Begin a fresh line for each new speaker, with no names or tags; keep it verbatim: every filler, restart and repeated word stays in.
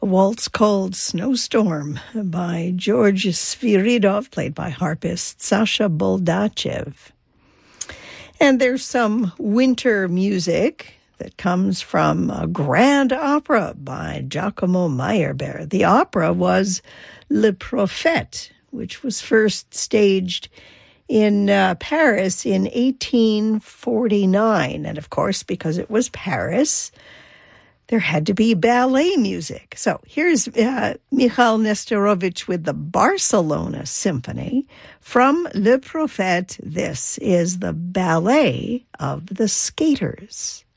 A waltz called Snowstorm by George Sviridov, played by harpist Sasha Boldachev. And there's some winter music that comes from a grand opera by Giacomo Meyerbeer. The opera was Le Prophète, which was first staged in uh, Paris in eighteen forty-nine. And of course, because it was Paris, there had to be ballet music. So here's uh, Michal Nesterovich with the Barcelona Symphony. From Le Prophète, this is the Ballet of the Skaters.